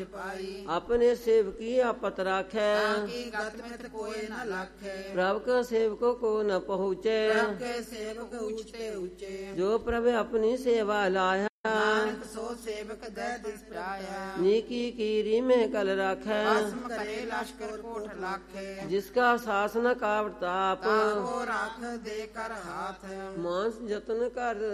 पाई। अपने सेवकी आपत राखै, ताकि गत मित कोई न लखे। प्रभु के सेवकों को न पहुँचे, प्रभु के सेवक ऊंचे ऊंचे। जो प्रभु अपनी सेवा लाया, नानक सो सेवक दे दिस पाया। नीकी कीरी में कल राखै, भस्म करे लश्कर कोट लाखे। जिसका शासन का प्रताप, ताको राख दे कर हाथ। मांस जतन कर